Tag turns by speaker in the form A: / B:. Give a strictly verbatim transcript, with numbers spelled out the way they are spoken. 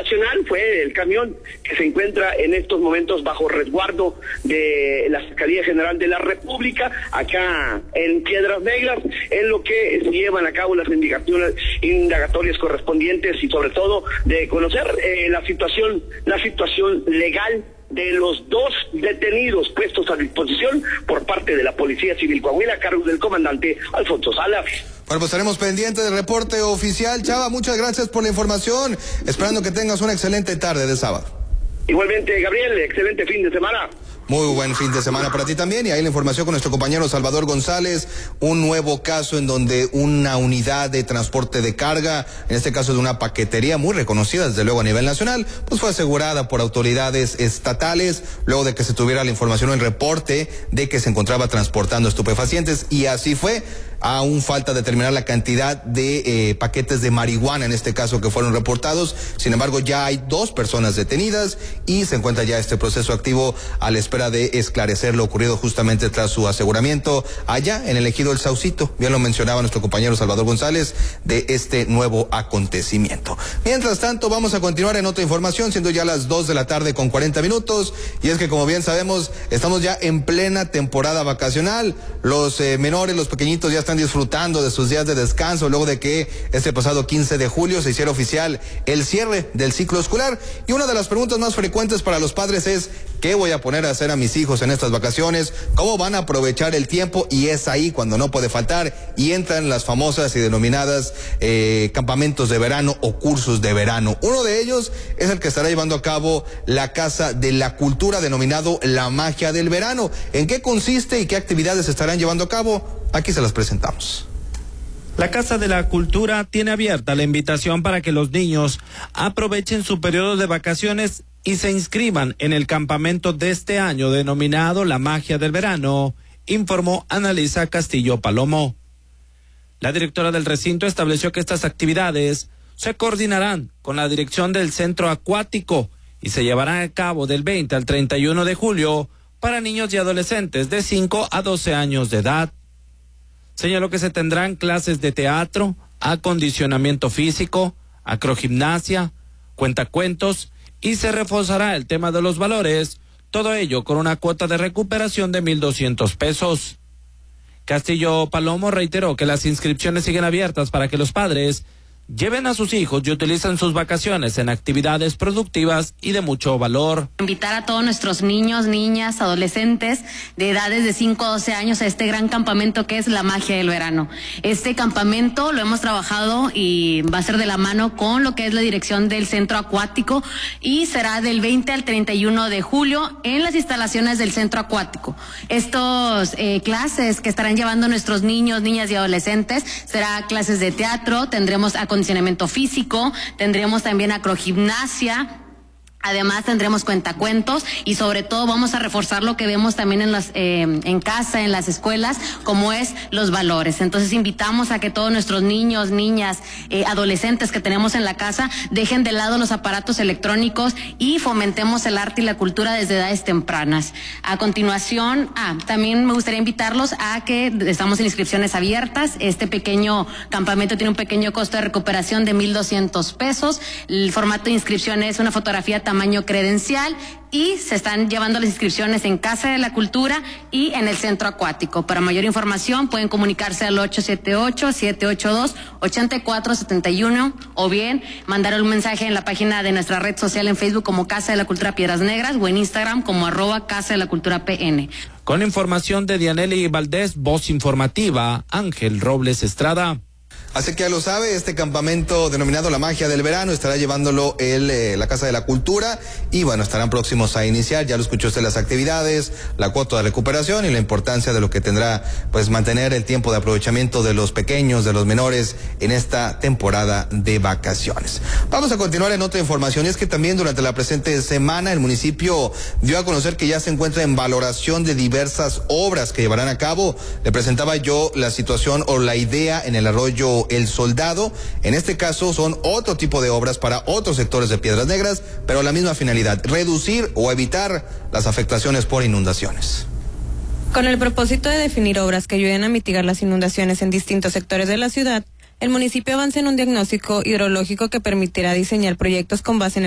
A: situacional fue el camión que se encuentra en estos momentos bajo resguardo de la Fiscalía General de la República, acá en Piedras Negras, en lo que se llevan a cabo las indagatorias, indagatorias correspondientes y sobre todo de conocer eh, la situación, la situación legal de los dos detenidos puestos a disposición por parte de la Policía Civil Coahuila a cargo del comandante Alfonso Salas.
B: Bueno, pues estaremos pendientes del reporte oficial. Chava, muchas gracias por la información, esperando que tengas una excelente tarde de sábado.
A: Igualmente, Gabriel, excelente fin de semana.
B: Muy buen fin de semana para ti también. Y ahí la información con nuestro compañero Salvador González. Un nuevo caso en donde una unidad de transporte de carga, en este caso de una paquetería muy reconocida desde luego a nivel nacional, pues fue asegurada por autoridades estatales luego de que se tuviera la información o el reporte de que se encontraba transportando estupefacientes. Y así fue. Aún falta determinar la cantidad de eh, paquetes de marihuana, en este caso, que fueron reportados. Sin embargo, ya hay dos personas detenidas y se encuentra ya este proceso activo a la espera de esclarecer lo ocurrido justamente tras su aseguramiento allá en el ejido El Saucito. Bien lo mencionaba nuestro compañero Salvador González de este nuevo acontecimiento. Mientras tanto, vamos a continuar en otra información, siendo ya las dos de la tarde con cuarenta minutos. Y es que, como bien sabemos, estamos ya en plena temporada vacacional. Los eh, menores, los pequeñitos ya están disfrutando de sus días de descanso luego de que este pasado quince de julio se hiciera oficial el cierre del ciclo escolar. Y una de las preguntas más frecuentes para los padres es: ¿qué voy a poner a hacer a mis hijos en estas vacaciones? ¿Cómo van a aprovechar el tiempo? Y es ahí cuando no puede faltar y entran las famosas y denominadas eh, campamentos de verano o cursos de verano. Uno de ellos es el que estará llevando a cabo la Casa de la Cultura, denominado La Magia del Verano. ¿En qué consiste y qué actividades se estarán llevando a cabo? Aquí se las presentamos.
C: La Casa de la Cultura tiene abierta la invitación para que los niños aprovechen su periodo de vacaciones y se inscriban en el campamento de este año denominado La Magia del Verano, informó Analisa Castillo Palomo. La directora del recinto estableció que estas actividades se coordinarán con la dirección del centro acuático y se llevarán a cabo del veinte al treinta y uno de julio para niños y adolescentes de cinco a doce años de edad. Señaló que se tendrán clases de teatro, acondicionamiento físico, acrogimnasia, cuentacuentos y se reforzará el tema de los valores, todo ello con una cuota de recuperación de mil doscientos pesos. Castillo Palomo reiteró que las inscripciones siguen abiertas para que los padres lleven a sus hijos y utilicen sus vacaciones en actividades productivas y de mucho valor.
D: Invitar a todos nuestros niños, niñas, adolescentes de edades de cinco a doce años a este gran campamento que es La Magia del Verano. Este campamento lo hemos trabajado y va a ser de la mano con lo que es la dirección del centro acuático y será del veinte al treinta y uno de julio en las instalaciones del centro acuático. Estos eh, clases que estarán llevando nuestros niños, niñas y adolescentes será clases de teatro, tendremos acondicionamiento físico, tendremos también acrogimnasia. Además tendremos cuentacuentos y sobre todo vamos a reforzar lo que vemos también en las eh, en casa, en las escuelas, como es los valores. Entonces invitamos a que todos nuestros niños, niñas, eh, adolescentes que tenemos en la casa dejen de lado los aparatos electrónicos y fomentemos el arte y la cultura desde edades tempranas. A continuación, ah, también me gustaría invitarlos a que estamos en inscripciones abiertas. Este pequeño campamento tiene un pequeño costo de recuperación de mil doscientos pesos. El formato de inscripción es una fotografía tamaño credencial y se están llevando las inscripciones en Casa de la Cultura y en el Centro Acuático. Para mayor información pueden comunicarse al ocho siete ocho, siete ocho dos, ocho cuatro siete uno o bien mandar un mensaje en la página de nuestra red social en Facebook como Casa de la Cultura Piedras Negras o en Instagram como arroba Casa de la Cultura P N.
C: Con información de Dianely Valdés, voz informativa, Ángel Robles Estrada.
B: Así que ya lo sabe, este campamento denominado La Magia del Verano estará llevándolo el, eh, la Casa de la Cultura y bueno, estarán próximos a iniciar. Ya lo escuchó usted, las actividades, la cuota de recuperación y la importancia de lo que tendrá pues mantener el tiempo de aprovechamiento de los pequeños, de los menores en esta temporada de vacaciones. Vamos a continuar en otra información y es que también durante la presente semana el municipio dio a conocer que ya se encuentra en valoración de diversas obras que llevarán a cabo. Le presentaba yo la situación o la idea en el arroyo El Soldado. En este caso son otro tipo de obras para otros sectores de Piedras Negras, pero la misma finalidad, reducir o evitar las afectaciones por inundaciones.
E: Con el propósito de definir obras que ayuden a mitigar las inundaciones en distintos sectores de la ciudad, el municipio avanza en un diagnóstico hidrológico que permitirá diseñar proyectos con base en